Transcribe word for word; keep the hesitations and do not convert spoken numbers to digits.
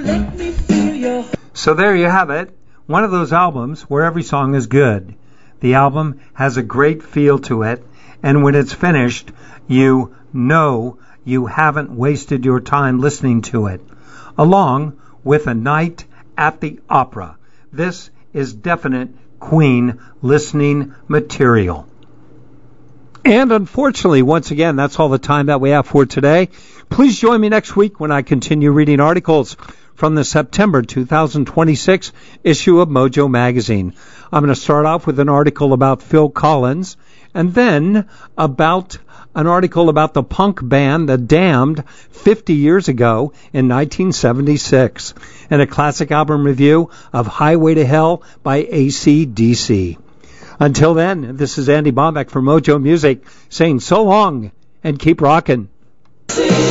So there you have it. One of those albums where every song is good. The album has a great feel to it, and when it's finished, you know you haven't wasted your time listening to it. Along with A Night at the Opera. This is definite Queen listening material. And unfortunately, once again, that's all the time that we have for today. Please join me next week when I continue reading articles from the September two thousand twenty-six issue of Mojo Magazine. I'm going to start off with an article about Phil Collins, and then about an article about the punk band The Damned fifty years ago in nineteen seventy-six, and a classic album review of Highway to Hell by A C D C. Until then, this is Andy Bombeck for Mojo Music saying so long and keep rocking.